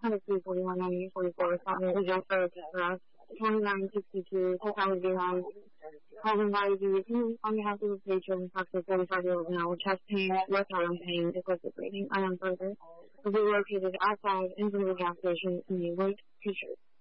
102, 41, 90, 44, Saturn, Result for us, 29, 62, 2009, causing body disease on behalf of the patient, approximately 45-year-old male, chest pain, left arm pain, excessive bleeding, unknown further, will be located outside in front of the gas station in the white t-shirt.